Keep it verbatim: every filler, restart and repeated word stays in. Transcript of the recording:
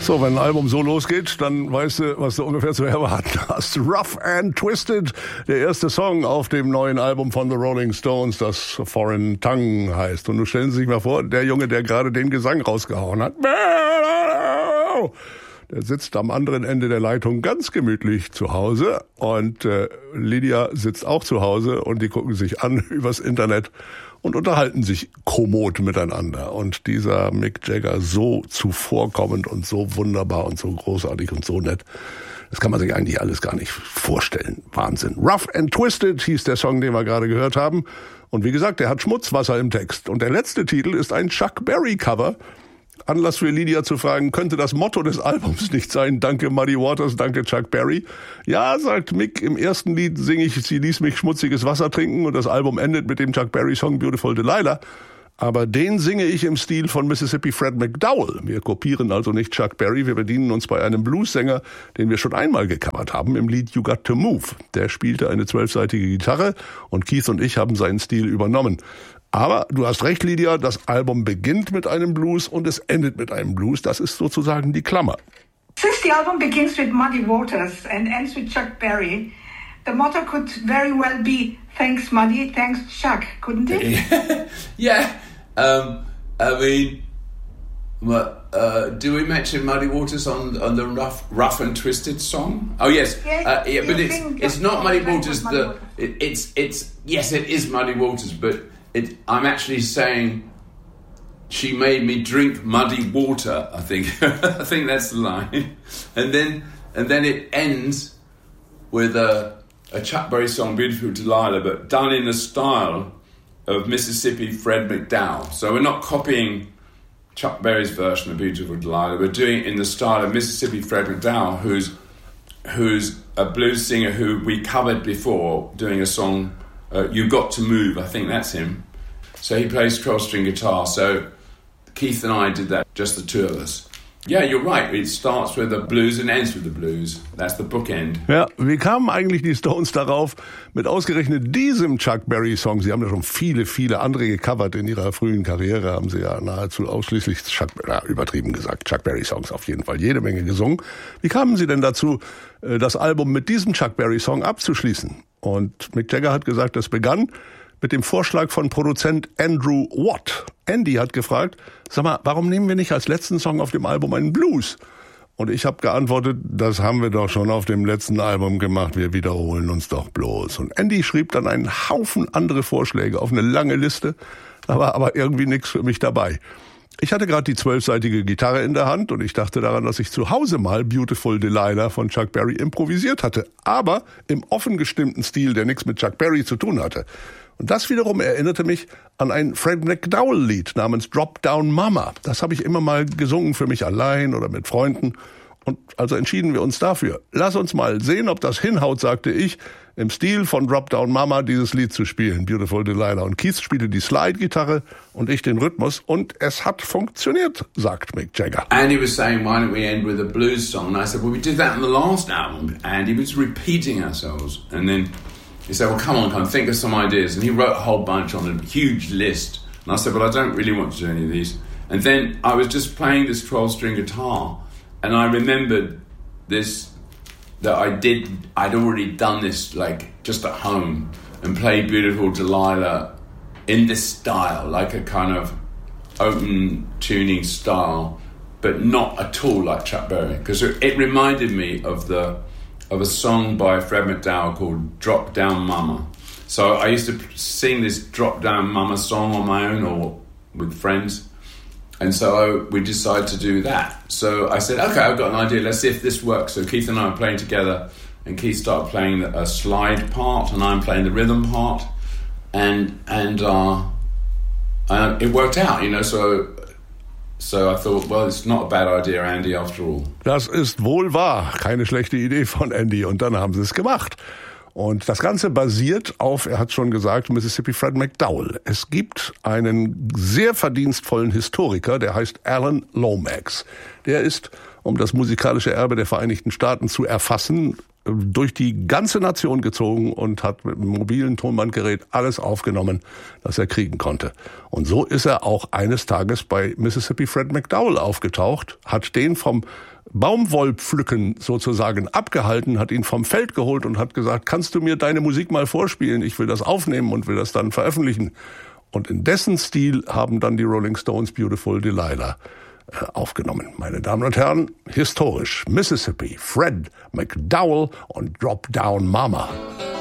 So, wenn ein Album so losgeht, dann weißt du, was du ungefähr zu erwarten hast. Rough and Twisted, der erste Song auf dem neuen Album von The Rolling Stones, das Foreign Tongue heißt. Und nun stellen Sie sich mal vor, der Junge, der gerade den Gesang rausgehauen hat, der sitzt am anderen Ende der Leitung ganz gemütlich zu Hause und äh, Lydia sitzt auch zu Hause und die gucken sich an übers Internet und unterhalten sich kommod miteinander. Und dieser Mick Jagger, so zuvorkommend und so wunderbar und so großartig und so nett, das kann man sich eigentlich alles gar nicht vorstellen. Wahnsinn. Rough and Twisted hieß der Song, den wir gerade gehört haben. Und wie gesagt, der hat Schmutzwasser im Text. Und der letzte Titel ist ein Chuck Berry Cover. Anlass für Lydia zu fragen, könnte das Motto des Albums nicht sein, danke Muddy Waters, danke Chuck Berry? Ja, sagt Mick, im ersten Lied singe ich, sie ließ mich schmutziges Wasser trinken und das Album endet mit dem Chuck Berry Song Beautiful Delilah. Aber den singe ich im Stil von Mississippi Fred McDowell. Wir kopieren also nicht Chuck Berry, wir bedienen uns bei einem Bluessänger, den wir schon einmal gecovert haben, im Lied You Got to Move. Der spielte eine zwölfseitige Gitarre und Keith und ich haben seinen Stil übernommen. Aber du hast recht, Lydia, das Album beginnt mit einem Blues und es endet mit einem Blues. Das ist sozusagen die Klammer. Since the album begins with Muddy Waters and ends with Chuck Berry, the motto could very well be thanks Muddy, thanks Chuck, couldn't it? Yeah, um, I mean, uh, do we mention Muddy Waters on on the rough, rough and Twisted song? Oh yes, yes uh, yeah, but it's it's not Muddy Waters. Muddy The Waters. it, it's it's yes, it is Muddy Waters, but it, I'm actually saying she made me drink muddy water. I think I think that's the line, and then and then it ends with a a Chuck Berry song, Beautiful Delilah, but done in the style of Mississippi Fred McDowell. So we're not copying Chuck Berry's version of Beautiful Delilah. We're doing it in the style of Mississippi Fred McDowell, who's who's a blues singer who we covered before, doing a song, uh, You Got to Move, I think that's him. So he plays twelve-string guitar. So Keith and I did that, just the two of us. Yeah, you're right. It starts with the blues and ends with the blues. That's the bookend. Ja, wie kamen eigentlich die Stones darauf, mit ausgerechnet diesem Chuck Berry Song? Sie haben ja schon viele, viele andere gecovert in ihrer frühen Karriere, haben sie ja nahezu ausschließlich Chuck, na, übertrieben gesagt, Chuck Berry Songs auf jeden Fall, jede Menge gesungen. Wie kamen Sie denn dazu, das Album mit diesem Chuck Berry Song abzuschließen? Und Mick Jagger hat gesagt, das begann mit dem Vorschlag von Produzent Andrew Watt. Andy hat gefragt, sag mal, warum nehmen wir nicht als letzten Song auf dem Album einen Blues? Und ich habe geantwortet, das haben wir doch schon auf dem letzten Album gemacht, wir wiederholen uns doch bloß. Und Andy schrieb dann einen Haufen andere Vorschläge auf eine lange Liste, da war aber irgendwie nichts für mich dabei. Ich hatte gerade die zwölfseitige Gitarre in der Hand und ich dachte daran, dass ich zu Hause mal Beautiful Delilah von Chuck Berry improvisiert hatte, aber im offen gestimmten Stil, der nichts mit Chuck Berry zu tun hatte. Und das wiederum erinnerte mich an ein Fred McDowell-Lied namens Drop Down Mama. Das habe ich immer mal gesungen für mich allein oder mit Freunden. Und also entschieden wir uns dafür. Lass uns mal sehen, ob das hinhaut, sagte ich, im Stil von Drop Down Mama dieses Lied zu spielen, Beautiful Delilah. Und Keith spielte die Slide-Gitarre und ich den Rhythmus. Und es hat funktioniert, sagt Mick Jagger. Andy was saying, why don't we end with a blues song? And I said, well, we did that in the last album. Andy was repeating ourselves. And then he said, well, come on, come think of some ideas. And he wrote a whole bunch on a huge list. And I said, well, I don't really want to do any of these. And then I was just playing this twelve-string guitar. And I remembered this, that I did, I'd already done this, like, just at home. And played Beautiful Delilah in this style, like a kind of open tuning style. But not at all like Chuck Berry. Because it, it reminded me of the... of a song by Fred McDowell called Drop Down Mama. So I used to sing this Drop Down Mama song on my own or with friends. And so we decided to do that. So I said, okay, I've got an idea. Let's see if this works. So Keith and I were playing together and Keith started playing a slide part and I'm playing the rhythm part. And and uh, uh, it worked out, you know, so... So I thought, well, it's not a bad idea, Andy, after all. Das ist wohl wahr. Keine schlechte Idee von Andy. Und dann haben sie es gemacht. Und das Ganze basiert auf, er hat schon gesagt, Mississippi Fred McDowell. Es gibt einen sehr verdienstvollen Historiker, der heißt Alan Lomax. Der ist um das musikalische Erbe der Vereinigten Staaten zu erfassen, durch die ganze Nation gezogen und hat mit einem mobilen Tonbandgerät alles aufgenommen, das er kriegen konnte. Und so ist er auch eines Tages bei Mississippi Fred McDowell aufgetaucht, hat den vom Baumwollpflücken sozusagen abgehalten, hat ihn vom Feld geholt und hat gesagt, kannst du mir deine Musik mal vorspielen? Ich will das aufnehmen und will das dann veröffentlichen. Und in dessen Stil haben dann die Rolling Stones Beautiful Delilah aufgenommen. Meine Damen und Herren, historisch Mississippi, Fred McDowell und Drop Down Mama.